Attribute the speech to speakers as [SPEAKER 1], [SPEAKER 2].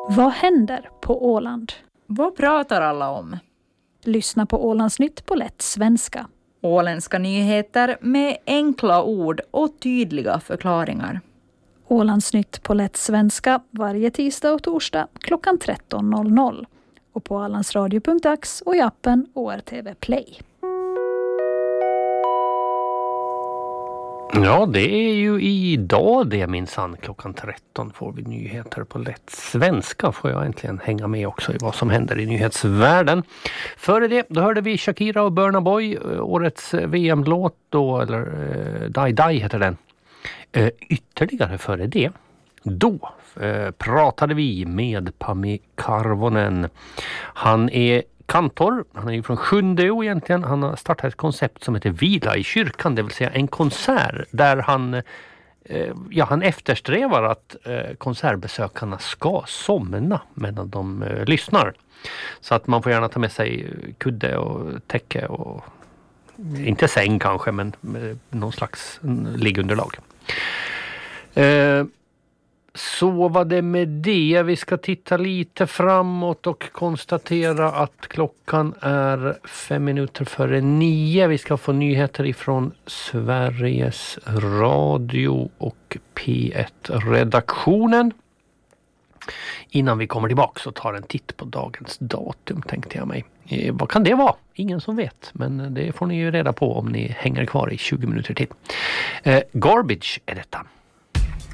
[SPEAKER 1] Vad händer på Åland?
[SPEAKER 2] Vad pratar alla om?
[SPEAKER 1] Lyssna på Ålandsnytt på lätt svenska.
[SPEAKER 2] Åländska nyheter med enkla ord och tydliga förklaringar.
[SPEAKER 1] Ålandsnytt på lätt svenska varje tisdag och torsdag klockan 13.00. Och på ålandsradio.ax och i appen ORTV Play.
[SPEAKER 3] Ja, det är ju idag det minsann. Klockan 13 får vi nyheter på lätt svenska. Får jag äntligen hänga med också i vad som händer i nyhetsvärlden. Före det, då hörde vi Shakira och Burna Boy, årets VM-låt då, eller Die Die heter den. Ytterligare före det, då pratade vi med Pami Karvonen. Han är kantor, han är ju från Sjundeå egentligen. Han har startat ett koncept som heter Vila i kyrkan, det vill säga en konsert där han eftersträvar att konsertbesökarna ska somna medan de lyssnar. Så att man får gärna ta med sig kudde och täcke och inte säng kanske, men någon slags liggunderlag. Så var det med det. Vi ska titta lite framåt och konstatera att klockan är 9:05. Vi ska få nyheter ifrån Sveriges Radio och P1-redaktionen. Innan vi kommer tillbaka så tar en titt på dagens datum, tänkte jag mig. Vad kan det vara? Ingen som vet, men det får ni ju reda på om ni hänger kvar i 20 minuter till. Garbage är detta.